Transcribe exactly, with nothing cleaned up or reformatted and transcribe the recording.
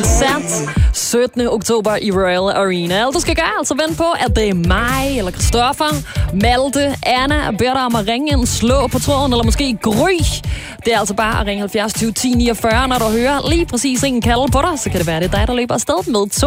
koncert syttende oktober i Royal Arena. Alt du skal gøre, altså vente på, at det er mig, eller Christoffer, Malte, Anna, beder dig om at ringe ind, slå på tråden, eller måske Gry. Det er altså bare at ringe halvfjerds tyve ti niogfyrre, når du hører lige præcis en kalde på dig, så kan det være, det er dig, der løber afsted med to